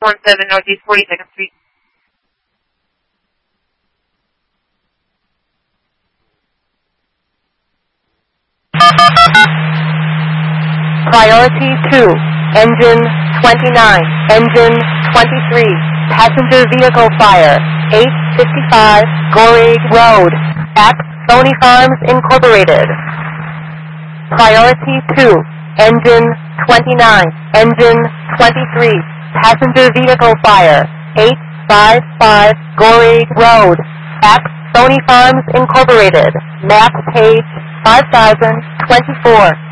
17 Northeast 42nd Street. Priority 2, engine 29, engine 23, passenger vehicle fire, 855 Gorrig Road, at Sony Farms Incorporated. Priority 2, engine 29, engine 23, passenger vehicle fire, 855 Gorrig Road, at Sony Farms Incorporated, map page 5024.